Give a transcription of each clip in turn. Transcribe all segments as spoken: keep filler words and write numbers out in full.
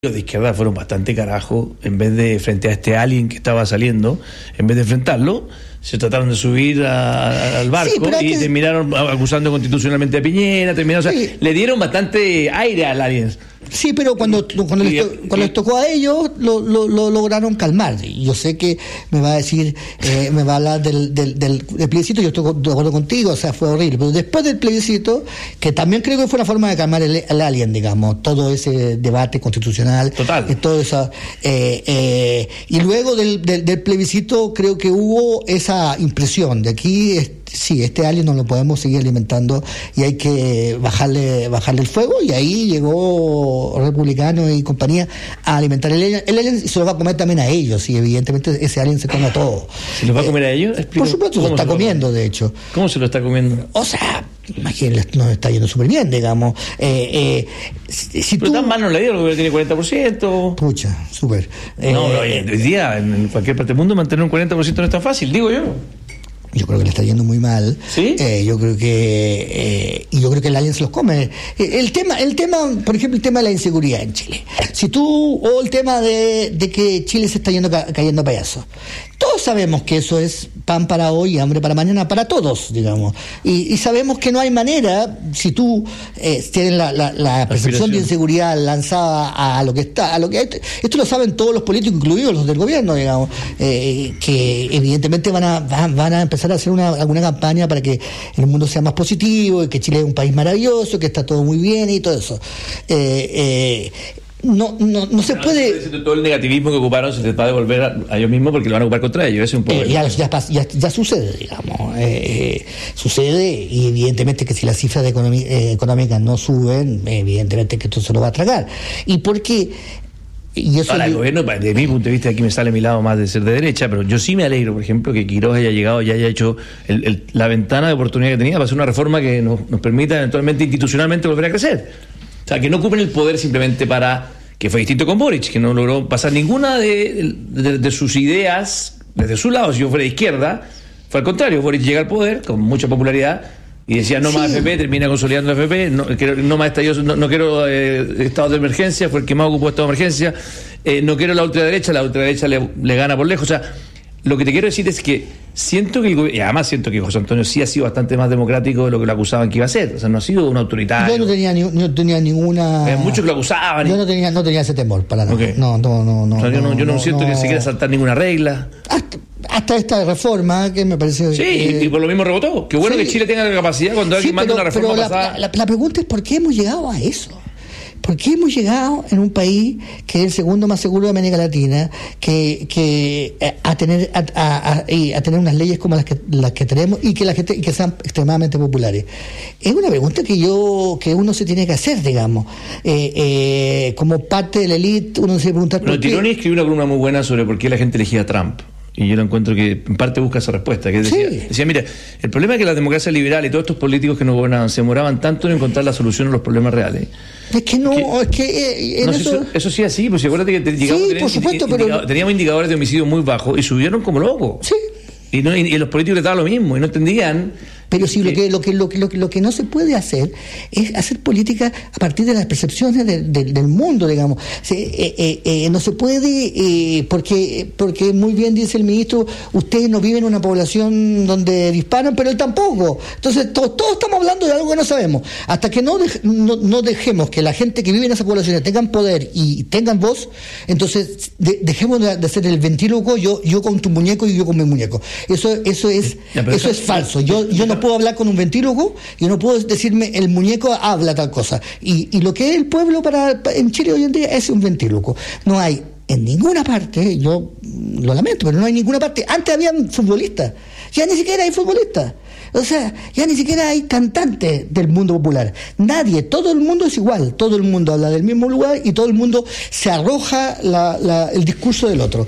Los de izquierda fueron bastante carajo. En vez de frente a este alien que estaba saliendo, en vez de enfrentarlo, se trataron de subir a, a, al barco sí, y que... terminaron acusando constitucionalmente a Piñera, terminaron, o sea, sí. le dieron bastante aire al alien. Sí, pero cuando cuando, les, to, cuando les tocó a ellos lo, lo, lo lograron calmar. Yo sé que me va a decir, eh, me va a hablar del, del, del, del plebiscito, yo estoy de acuerdo contigo, o sea, fue horrible. Pero después del plebiscito, que también creo que fue una forma de calmar el, el alien, digamos, todo ese debate constitucional. Total. Eh, todo eso, eh, eh, y luego del, del, del plebiscito creo que hubo esa impresión de aquí... sí, este alien no lo podemos seguir alimentando y hay que bajarle bajarle el fuego, y ahí llegó Republicano y compañía a alimentar el alien, el alien se lo va a comer también a ellos, y evidentemente ese alien se come a todo. ¿Se lo va a comer a ellos? Explico, por supuesto, se lo está comiendo, de hecho. ¿Cómo se lo está comiendo? O sea, imagínate, nos está yendo súper bien, digamos. Eh, eh, si, si pero tú... tan mal no le dio, porque tiene cuarenta por ciento. Pucha, súper. Eh, no, pero hoy día, en cualquier parte del mundo, mantener un cuarenta por ciento no es tan fácil, digo yo. Yo creo que le está yendo muy mal. ¿Sí? Eh, yo creo que eh, y yo creo que el alien se los come. Eh, el tema, el tema, por ejemplo, el tema de la inseguridad en Chile. Si tú o el tema de, de que Chile se está yendo ca- cayendo a payaso. Todos sabemos que eso es pan para hoy y hambre para mañana para todos, digamos. Y, y sabemos que no hay manera, si tú eh, tienes la, la, la percepción de inseguridad lanzada a, a lo que está, a lo que esto lo saben todos los políticos, incluidos los del gobierno, digamos, eh, que evidentemente van a van, van a empezar a hacer una alguna campaña para que el mundo sea más positivo, y que Chile es un país maravilloso, que está todo muy bien y todo eso. Eh, eh, No, no, no se no, puede. Todo el negativismo que ocuparon se les va a devolver a, a ellos mismos, porque lo van a ocupar contra ellos. Ese es un problema. Eh, ya, ya, ya, ya sucede, digamos. Eh, eh, sucede, y evidentemente que si las cifras de economía, eh, económicas no suben, evidentemente que esto se lo va a tragar. ¿Y por qué? Y eso Ahora, yo... el gobierno, desde mi punto de vista, aquí me sale a mi lado más de ser de derecha, pero yo sí me alegro, por ejemplo, que Quirós haya llegado y haya hecho el, el, la ventana de oportunidad que tenía para hacer una reforma que nos, nos permita eventualmente institucionalmente volver a crecer. O sea, que no ocupen el poder simplemente para... que fue distinto con Boric, que no logró pasar ninguna de, de, de sus ideas desde su lado. Si yo fuera de izquierda, fue al contrario. Boric llega al poder con mucha popularidad y decía no sí. más F P, termina consolidando F P, no, quiero, no más estallidos, no, no quiero eh, estados de emergencia, fue el que más ocupó estado de emergencia, eh, no quiero la ultraderecha, la ultraderecha le, le gana por lejos. O sea, lo que te quiero decir es que siento que el gobierno, y además siento que José Antonio sí ha sido bastante más democrático de lo que lo acusaban que iba a ser. O sea, no ha sido un autoritario. Yo no tenía, ni, no tenía ninguna. Hay muchos que lo acusaban. Yo no tenía, no tenía ese temor para nada. Okay. No, no, no, no. O sea, yo no, yo no, no siento no, que se quiera saltar ninguna regla. Hasta, hasta esta reforma que me parece. Sí, que, y por lo mismo rebotó. Qué bueno sí. que Chile tenga la capacidad cuando alguien sí, manda una reforma pero pasada. La, la, la pregunta es ¿por qué hemos llegado a eso? ¿Por qué hemos llegado en un país que es el segundo más seguro de América Latina, que, que a tener a, a, a, a tener unas leyes como las que las que tenemos y que las que, y que sean extremadamente populares? Es una pregunta que yo que uno se tiene que hacer, digamos. Eh, eh, como parte de la élite, uno se pregunta por no, qué. Tironi escribió una columna muy buena sobre por qué la gente elegía a Trump. Y yo lo encuentro que en parte busca esa respuesta, que decía, sí. decía, mira, el problema es que la democracia liberal y todos estos políticos que nos gobernaban se demoraban tanto en encontrar la solución a los problemas reales. Es que no, es que, es que eh, no, eso... eso... eso sí así, pues acuérdate que te, llegamos, sí, teníamos, por supuesto, indica, pero... teníamos indicadores de homicidio muy bajos y subieron como locos. Sí. Y, no, y, y los políticos les daba lo mismo y no entendían. Pero si lo que lo que lo que lo que lo que no se puede hacer es hacer política a partir de las percepciones de, de, del mundo, digamos. Se, eh, eh, eh, no se puede eh, porque porque muy bien dice el ministro, ustedes no viven en una población donde disparan, pero él tampoco. Entonces todos todo estamos hablando de algo que no sabemos. Hasta que no, dej, no no dejemos que la gente que vive en esas poblaciones tengan poder y tengan voz, entonces de, dejemos de, de hacer el ventríloco, yo yo con tu muñeco y yo con mi muñeco. Eso eso es ya, eso es falso. Yo yo no puedo hablar con un ventrílogo y no puedo decirme el muñeco habla tal cosa, y, y lo que es el pueblo para en Chile hoy en día es un ventrílogo. No hay en ninguna parte, yo lo lamento, pero no hay ninguna parte. Antes habían futbolistas, ya ni siquiera hay futbolistas. O sea, ya ni siquiera hay cantantes del mundo popular. Nadie, todo el mundo es igual. Todo el mundo habla del mismo lugar y todo el mundo se arroja la, la, el discurso del otro.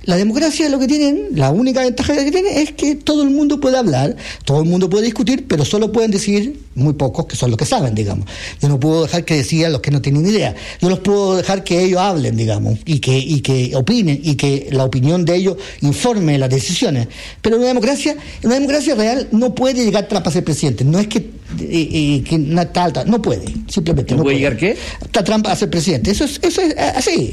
La democracia lo que tienen, la única ventaja que tiene es que todo el mundo puede hablar, todo el mundo puede discutir, pero solo pueden decidir muy pocos, que son los que saben, digamos. Yo no puedo dejar que decidan los que no tienen idea. Yo los puedo dejar que ellos hablen, digamos, y que y que opinen, y que la opinión de ellos informe las decisiones. Pero una democracia, una democracia real no puede llegar Trump a ser presidente. No es que, eh, eh, que una tal, tal, no puede, simplemente ¿No, no puede puede llegar qué? Trump a ser presidente. Eso es, eso es así.